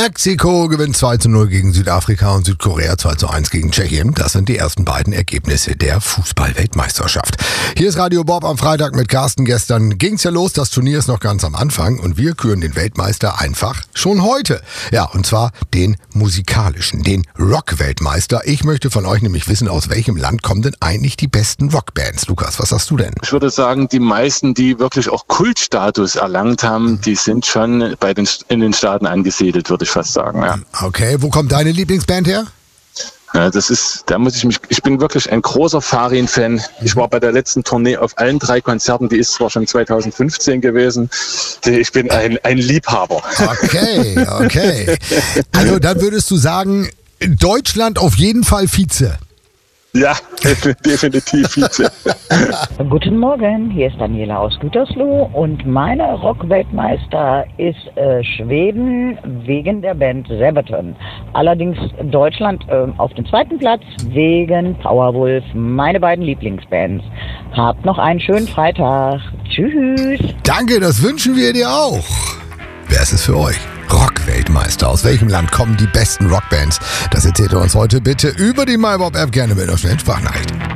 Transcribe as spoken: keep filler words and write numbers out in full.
Mexiko gewinnt zwei zu null gegen Südafrika und Südkorea zwei zu eins gegen Tschechien. Das sind die ersten beiden Ergebnisse der Fußball-Weltmeisterschaft. Hier ist Radio Bob am Freitag mit Carsten. Gestern ging's ja los, das Turnier ist noch ganz am Anfang und wir küren den Weltmeister einfach schon heute. Ja, und zwar den musikalischen, den Rock-Weltmeister. Ich möchte von euch nämlich wissen, aus welchem Land kommen denn eigentlich die besten Rockbands? Lukas, was sagst du denn? Ich würde sagen, die meisten, die wirklich auch Kultstatus erlangt haben, die sind schon bei den, in den Staaten angesiedelt, würde ich fast sagen. Ja. Okay, wo kommt deine Lieblingsband her? Ja, das ist, da muss ich mich, ich bin wirklich ein großer Farin-Fan. Ich war bei der letzten Tournee auf allen drei Konzerten, die ist zwar schon zwanzig fünfzehn gewesen. Ich bin ein, ein Liebhaber. Okay, okay. Also dann würdest du sagen, Deutschland auf jeden Fall Vize. Ja, definitiv Vize. Guten Morgen, hier ist Daniela aus Gütersloh und meine Rock-Weltmeister ist äh, Schweden wegen der Band Sabaton. Allerdings Deutschland äh, auf dem zweiten Platz wegen Powerwolf, meine beiden Lieblingsbands. Habt noch einen schönen Freitag. Tschüss. Danke, das wünschen wir dir auch. Wer ist es für euch? Rock-Weltmeister. Aus welchem Land kommen die besten Rockbands? Das erzählt ihr uns heute bitte über die MyBob-App, gerne mit einer schnellen Sprachnachricht.